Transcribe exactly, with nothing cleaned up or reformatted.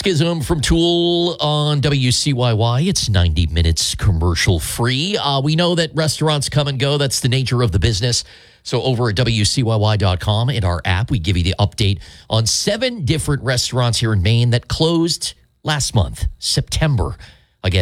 Schism from Tool on W C Y Y. It's ninety minutes commercial free. Uh, we know that restaurants come and go. That's the nature of the business. So over at W C Y Y dot com in our app, we give you the update on seven different restaurants here in Maine that closed last month, September.